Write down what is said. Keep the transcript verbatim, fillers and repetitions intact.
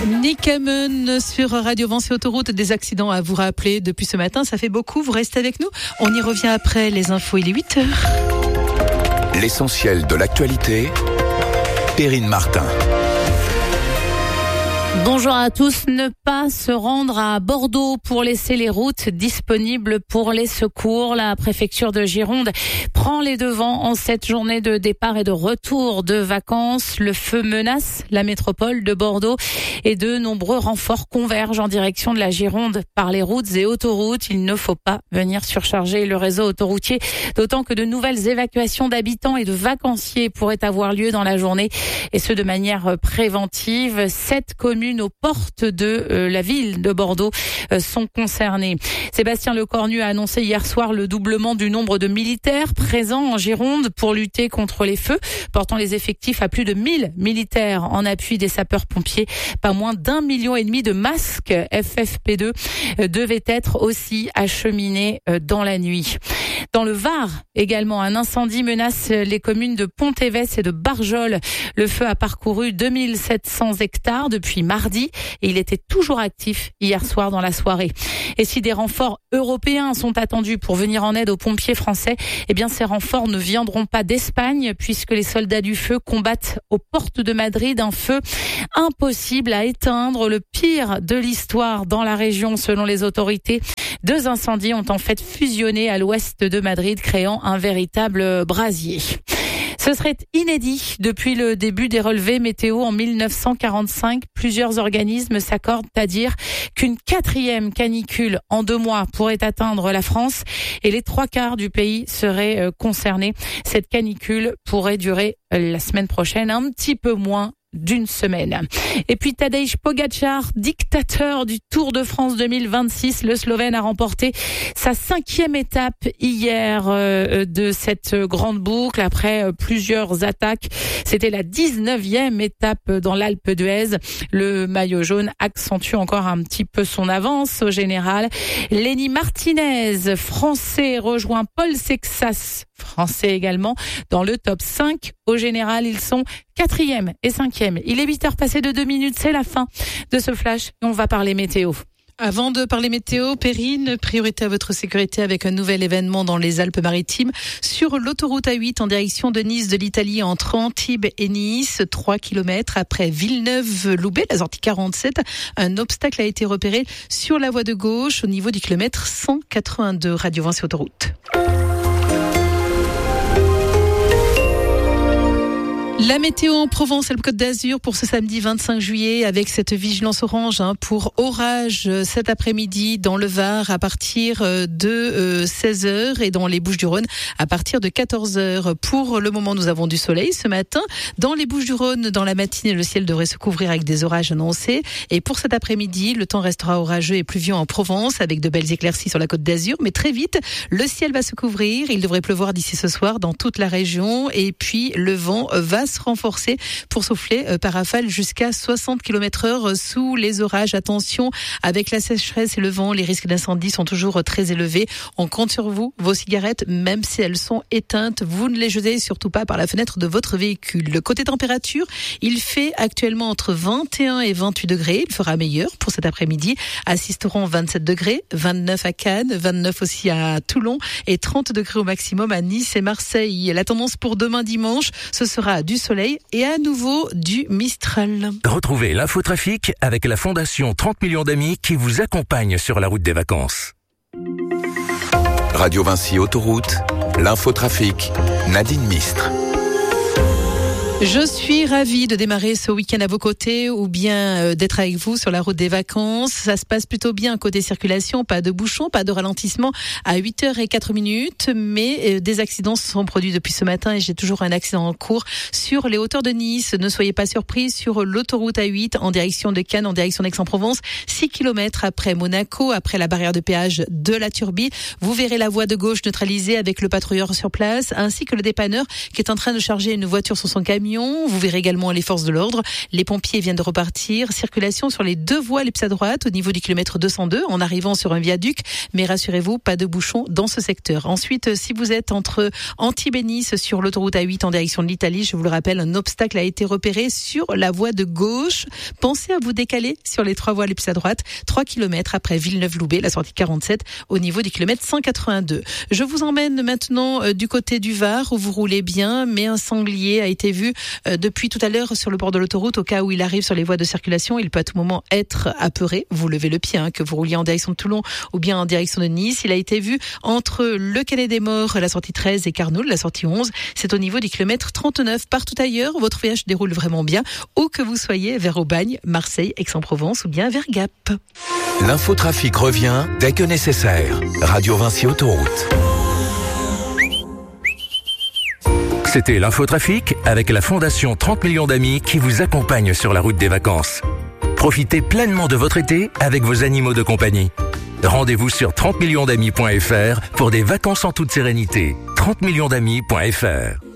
Nick Hammond sur Radio Vinci Autoroute. Des accidents à vous rappeler depuis ce matin, ça fait beaucoup, vous restez avec nous. On y revient après les infos, il est huit heures. L'essentiel de l'actualité, Perrine Martin. Bonjour à tous. Ne pas se rendre à Bordeaux pour laisser les routes disponibles pour les secours. La préfecture de Gironde prend les devants en cette journée de départ et de retour de vacances. Le feu menace la métropole de Bordeaux et de nombreux renforts convergent en direction de la Gironde par les routes et autoroutes. Il ne faut pas venir surcharger le réseau autoroutier, d'autant que de nouvelles évacuations d'habitants et de vacanciers pourraient avoir lieu dans la journée, et ce de manière préventive. Sept communes aux portes de euh, la ville de Bordeaux euh, sont concernées. Sébastien Lecornu a annoncé hier soir le doublement du nombre de militaires présents en Gironde pour lutter contre les feux, portant les effectifs à plus de mille militaires en appui des sapeurs-pompiers. Pas moins d'un million et demi de masques F F P deux euh, devaient être aussi acheminés euh, dans la nuit. Dans le Var, également, un incendie menace les communes de Pont-Évès et de Barjol. Le feu a parcouru deux mille sept cents hectares depuis mardi et il était toujours actif hier soir dans la soirée. Et si des renforts européens sont attendus pour venir en aide aux pompiers français, eh bien ces renforts ne viendront pas d'Espagne puisque les soldats du feu combattent aux portes de Madrid un feu impossible à éteindre, le pire de l'histoire dans la région selon les autorités. Deux incendies ont en fait fusionné à l'ouest de Madrid, créant un véritable brasier. Ce serait inédit depuis le début des relevés météo en mille neuf cent quarante-cinq. Plusieurs organismes s'accordent à dire qu'une quatrième canicule en deux mois pourrait atteindre la France et les trois quarts du pays seraient concernés. Cette canicule pourrait durer la semaine prochaine, un petit peu moins d'une semaine. Et puis Tadej Pogačar, dictateur du Tour de France deux mille vingt-six, le Slovène a remporté sa cinquième étape hier euh, de cette grande boucle après euh, plusieurs attaques. C'était la dix-neuvième étape dans l'Alpe d'Huez. Le maillot jaune accentue encore un petit peu son avance au général. Lenny Martinez, français, rejoint Paul Sexas, français également, dans le top cinq. Au général, ils sont quatrième et cinquième. Il est huit heures passées de deux minutes, c'est la fin de ce flash et on va parler météo. Avant de parler météo, Perrine, priorité à votre sécurité avec un nouvel événement dans les Alpes-Maritimes. Sur l'autoroute A huit en direction de Nice de l'Italie entre Antibes et Nice, trois kilomètres après Villeneuve-Loubet, la sortie quarante-sept. Un obstacle a été repéré sur la voie de gauche au niveau du kilomètre cent quatre-vingt-deux. Radio Vinci Autoroute. La météo en Provence et le Côte d'Azur pour ce samedi vingt-cinq juillet avec cette vigilance orange hein, pour orage cet après-midi dans le Var à partir de euh, seize heures et dans les Bouches-du-Rhône à partir de quatorze heures. Pour le moment, nous avons du soleil ce matin. Dans les Bouches-du-Rhône, dans la matinée, le ciel devrait se couvrir avec des orages annoncés. Et pour cet après-midi, le temps restera orageux et pluvieux en Provence avec de belles éclaircies sur la Côte d'Azur. Mais très vite, le ciel va se couvrir. Il devrait pleuvoir d'ici ce soir dans toute la région. Et puis, le vent va se renforcer pour souffler euh, par rafale jusqu'à soixante kilomètres heure sous les orages. Attention, avec la sécheresse et le vent, les risques d'incendie sont toujours euh, très élevés. On compte sur vous, vos cigarettes, même si elles sont éteintes, vous ne les jetez surtout pas par la fenêtre de votre véhicule. Le côté température, il fait actuellement entre vingt et un et vingt-huit degrés. Il fera meilleur pour cet après-midi. Assisteront vingt-sept degrés, vingt-neuf à Cannes, vingt-neuf aussi à Toulon et trente degrés au maximum à Nice et Marseille. La tendance pour demain dimanche, ce sera du soleil et à nouveau du Mistral. Retrouvez l'infotrafic avec la Fondation trente millions d'amis qui vous accompagne sur la route des vacances. Radio Vinci Autoroute, l'infotrafic, Nadine Mistre. Je suis ravie de démarrer ce week-end à vos côtés ou bien euh, d'être avec vous sur la route des vacances. Ça se passe plutôt bien côté circulation, pas de bouchons, pas de ralentissement à huit heures zéro quatre minutes, mais euh, des accidents se sont produits depuis ce matin et j'ai toujours un accident en cours sur les hauteurs de Nice. Ne soyez pas surpris sur l'autoroute A huit en direction de Cannes, en direction d'Aix-en-Provence, six kilomètres après Monaco, après la barrière de péage de la Turbie. Vous verrez la voie de gauche neutralisée avec le patrouilleur sur place ainsi que le dépanneur qui est en train de charger une voiture sur son camion camions. Vous verrez également les forces de l'ordre. Les pompiers viennent de repartir. Circulation sur les deux voies Leps à droite au niveau du kilomètre deux cent deux en arrivant sur un viaduc. Mais rassurez-vous, pas de bouchons dans ce secteur. Ensuite, si vous êtes entre Antibes-Nice sur l'autoroute A huit en direction de l'Italie, je vous le rappelle, un obstacle a été repéré sur la voie de gauche. Pensez à vous décaler sur les trois voies Leps à droite, trois kilomètres après Villeneuve-Loubet, la sortie quarante-sept, au niveau du kilomètre cent quatre-vingt-deux. Je vous emmène maintenant euh, du côté du Var où vous roulez bien, mais un sanglier a été vu euh, depuis tout à l'heure sur le bord de l'autoroute. Au cas où il arrive sur les voies de circulation, il peut à tout moment être apeuré. Vous levez le pied, hein, que vous rouliez en direction de Toulon ou bien en direction de Nice. Il a été vu entre le Quai des Morts, la sortie treize, et Carnoul, la sortie onze. C'est au niveau du kilomètre trente-neuf. Partout ailleurs, votre voyage déroule vraiment bien, où que vous soyez, vers Aubagne, Marseille, Aix-en-Provence ou bien vers Gap. L'infotrafic revient dès que nécessaire. Radio Vinci Autoroute. C'était l'infotrafic avec la Fondation trente millions d'amis qui vous accompagne sur la route des vacances. Profitez pleinement de votre été avec vos animaux de compagnie. Rendez-vous sur trente millions d'amis point f r pour des vacances en toute sérénité. trente millions d'amis point f r